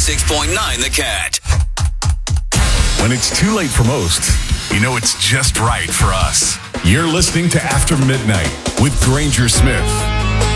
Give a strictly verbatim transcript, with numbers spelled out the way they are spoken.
ninety-six point nine The Cat. When it's too late for most, you know it's just right for us. You're listening to After Midnight with Granger Smith.